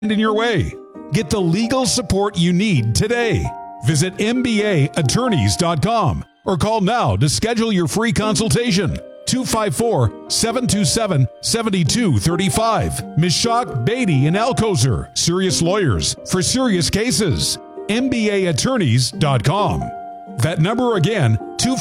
in your way. Get the legal support you need today. Visit MBAattorneys.com or call now to schedule your free consultation. 254-727-7235. Mishak, Beatty, and Alcozer, serious lawyers for serious cases. MBAattorneys.com. That number again,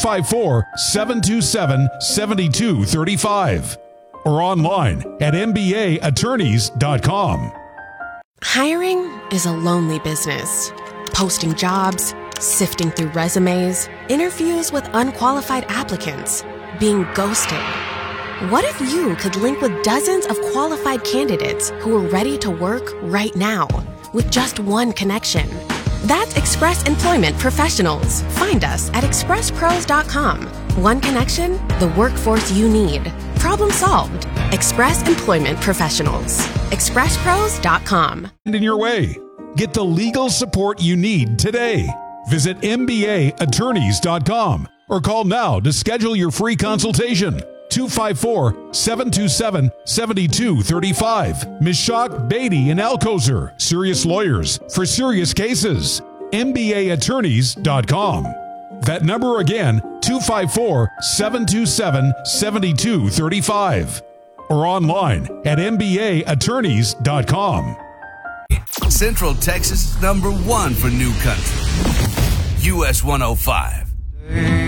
254-727-7235. Or online at MBAattorneys.com. Hiring is a lonely business. Posting jobs, sifting through resumes, interviews with unqualified applicants, being ghosted. What if you could link with dozens of qualified candidates who are ready to work right now with just one connection? That's Express Employment Professionals. Find us at expresspros.com. One connection, the workforce you need. Problem solved. Express Employment Professionals. expresspros.com. In your way. Get the legal support you need today. Visit MBAattorneys.com or call now to schedule your free consultation. 254-727-7235. Mishak, Beatty, and Alcozer, serious lawyers for serious cases. MBAattorneys.com. That number again, 254-727-7235. Or online at MBAattorneys.com. Central Texas' #1 for new country. US 105.